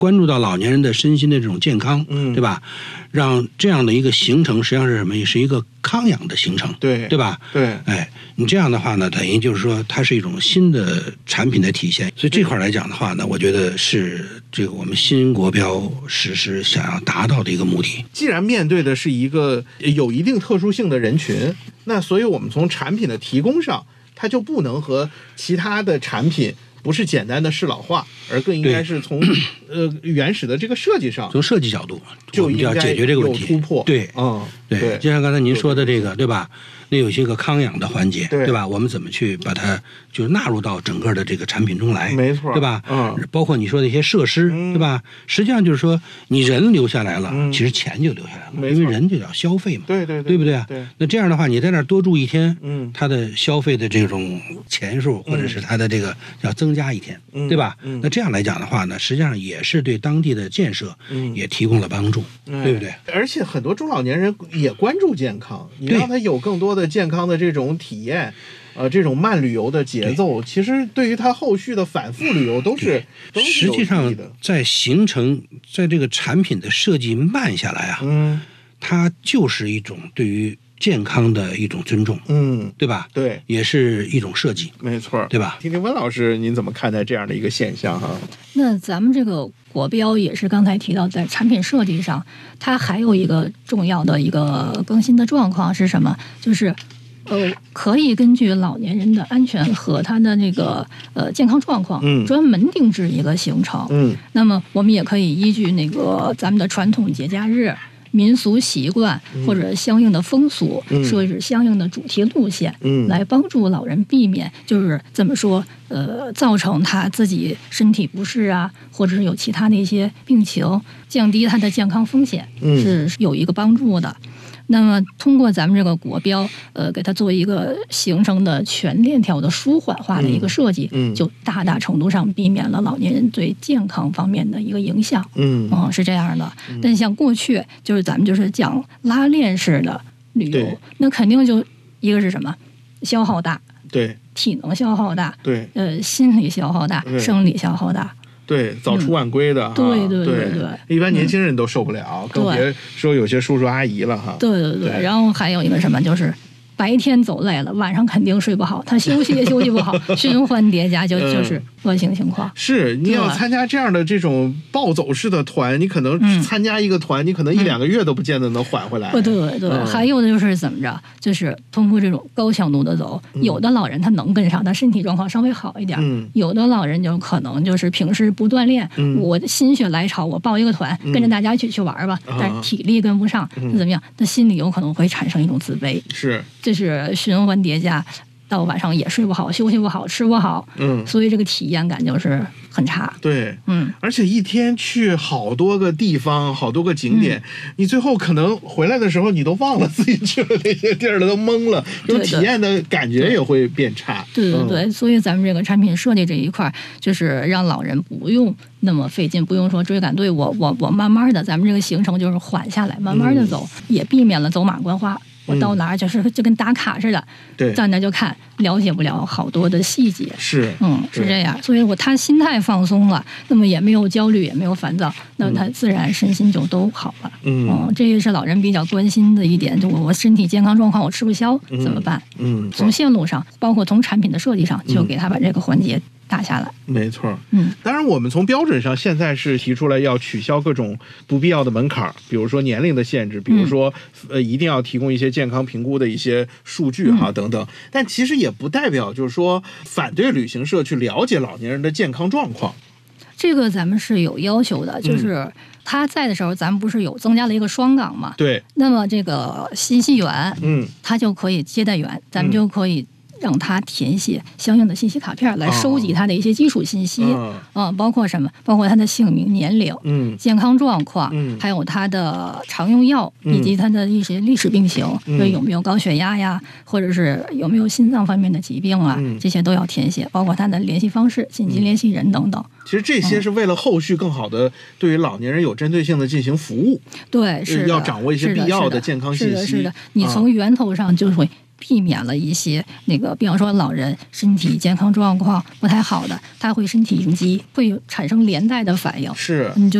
关注到老年人的身心的这种健康，对吧？让这样的一个行程实际上是什么？也是一个康养的行程，对吧？ 对， 你这样的话呢，等于就是说它是一种新的产品的体现。所以这块来讲的话呢，我觉得是这个我们新国标实施想要达到的一个目的。 既然面对的是一个有一定特殊性的人群，那所以我们从产品的提供上，它就不能和其他的产品不是简单的适老化，而更应该是从原始的这个设计上， 从设计角度就应该要解决这个问题， 有突破。 对， 对， 就像刚才您说的这个，对吧？那有些个康养的环节，对吧？我们怎么去把它就纳入到整个的这个产品中来？ 没错， 对吧？包括你说的一些设施，对吧？实际上就是说，你人留下来了，其实钱就留下来了，因为人就要消费嘛， 对不对啊？ 对。 那这样的话，你在那儿多住一天，它的消费的这种钱数，或者是它的这个要增加一天，对吧？那这样来讲的话呢，实际上也是对当地的建设也提供了帮助，对不对？ 而且很多中老年人也关注健康，你让他有更多的健康的这种体验，这种慢旅游的节奏，其实对于他后续的反复旅游都是实际上在形成在这个产品的设计慢下来啊，它就是一种对于健康的一种尊重，对吧？ 对， 也是一种设计， 没错， 对吧？ 听听温老师您怎么看待这样的一个现象哈？ 那咱们这个国标也是刚才提到，在产品设计上，它还有一个重要的一个更新的状况是什么？就是可以根据老年人的安全和他的那个健康状况，专门定制一个行程。那么我们也可以依据那个咱们的传统节假日、民俗习惯或者相应的风俗，设置相应的主题路线，来帮助老人避免就是怎么说造成他自己身体不适啊，或者是有其他的一些病情，降低他的健康风险，是有一个帮助的。那么通过咱们这个国标，给它做一个行程的全链条的舒缓化的一个设计，就大大程度上避免了老年人对健康方面的一个影响。是这样的。但像过去就是咱们就是讲拉练式的旅游，那肯定就一个是什么，消耗大， 对， 体能消耗大， 对， 心理消耗大，生理消耗大。 对，早出晚归的， 对， 一般年轻人都受不了，更别说有些叔叔阿姨了哈。 对，然后还有一个什么就是白天走累了，晚上肯定睡不好，他休息也休息不好，循环叠加，就是恶性情况。 是你要参加这样的这种暴走式的团，你可能参加一个团，你可能1-2个月都不见得能缓回来。 对，还有的就是怎么着，就是通过这种高强度的走，有的老人他能跟上，他身体状况稍微好一点，有的老人就可能就是平时不锻炼，我心血来潮，我报一个团，跟着大家一起去玩吧，但是体力跟不上，怎么样？他心里有可能会产生一种自卑。 是。 这是循环叠加，到晚上也睡不好，休息不好，吃不好，所以这个体验感就是很差。 对，而且一天去好多个地方，好多个景点，你最后可能回来的时候，你都忘了自己去了那些地儿了，都懵了，这种体验的感觉也会变差。 对，所以咱们这个产品设计这一块，就是让老人不用那么费劲，不用说追赶队，我慢慢的，咱们这个行程就是缓下来，慢慢的走，也避免了走马观花。我到哪儿就跟打卡似的，在那就看，了解不了好多的细节。 是这样，所以他心态放松了，那么也没有焦虑，也没有烦躁，那他自然身心就都好了。这也是老人比较关心的一点，就我身体健康状况我吃不消怎么办？从线路上，包括从产品的设计上，就给他把这个环节打下来。 没错。当然我们从标准上现在是提出来要取消各种不必要的门槛，比如说年龄的限制，比如说一定要提供一些健康评估的一些数据等等。但其实也不代表就是说反对旅行社去了解老年人的健康状况。 这个咱们是有要求的，就是他在的时候，咱们不是有增加了一个双岗嘛？ 对。 那么这个信息员，他就可以接待员，咱们就可以让他填写相应的信息卡片来收集他的一些基础信息，包括什么？包括他的姓名、年龄、健康状况，还有他的常用药，以及他的一些历史病情，有没有高血压呀，或者是有没有心脏方面的疾病啊，这些都要填写，包括他的联系方式、紧急联系人等等。 其实这些是为了后续更好的对于老年人有针对性的进行服务。 对，是要掌握一些必要的健康信息。 是的，你从源头上就会避免了一些那个，比方说老人身体健康状况不太好的，他会身体应激，会产生连带的反应。 是， 你就